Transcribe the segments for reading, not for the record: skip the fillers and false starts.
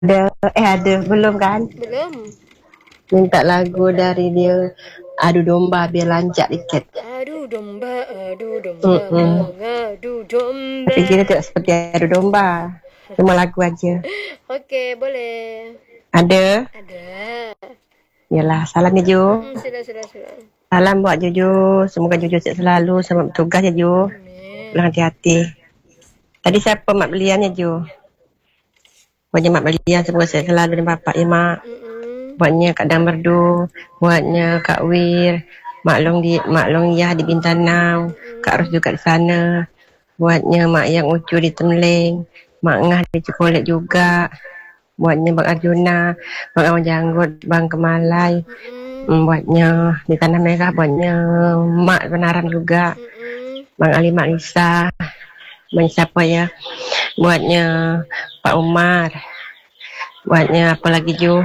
Ada belum kan? Belum. Minta lagu dari dia. Adu domba biar lancar dikit. Adu domba, Mm-mm. mengadu domba. Tapi kita tidak seperti adu domba. Cuma lagu aja. Oke, boleh. Ada? Ada. Yalah, salam ya Jo. Sudah. Salam buat Jojo. Semoga Jojo sihat selalu. Selamat bertugas ya Jo. Amin. Pulang hati-hati. Tadi siapa mak belian ya Jo? Buatnya mak belian semoga sihat selalu dan bapak ya mak. Buatnya Kak Dang Merdu. Buatnya Kak Wir. Mak Long Yah di Bintanau. Kak Ros juga di sana. Buatnya Mak Yang Ucu di Temleng. Mak Ngah di Cikolet juga. Buatnya Bang Arjuna, Bang Awang Janggut, Bang Kemalai. Buatnya di Tanah Merah, buatnya Mak Penaran juga. Bang Ali Mak Lisa. Bang siapa ya? Buatnya Pak Umar. Buatnya apa lagi Jo?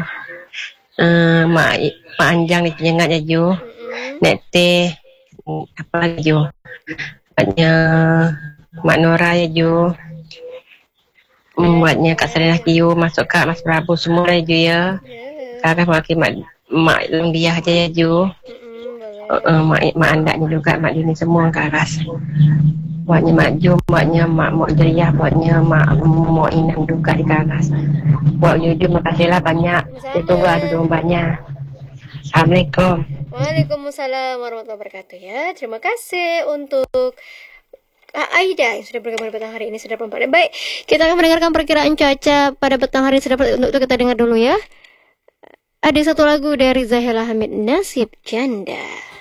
Mak Anjang di Cijengat ya Jo. Nek Teh. Apa lagi Jo? Buatnya Mak Nora ya Jo. Buatnya Kak Serena Kiyo, masuk Kak Mas Prabu semua ya Jo ya. Kakak mak Long Diah aja ya Jo. Mak andaknya juga, mak Dini semua Kak Ras. Buatnya Mak Jo, buatnya Mak Mok Jeriah, buatnya Mak Mok Inang juga di Kak Ras. Buat Jojo makasihlah banyak. Ditunggu adu dombanya. Assalamualaikum. Waalaikumsalam warahmatullahi wabarakatuh ya. Terima kasih untuk Aida yang sudah bergabung pada petang hari ini. Sudah perempat. Baik, kita akan mendengarkan perkiraan cuaca pada petang hari ini. Untuk kita dengar dulu ya. Ada satu lagu dari Zahela Hamid, Nasib Janda.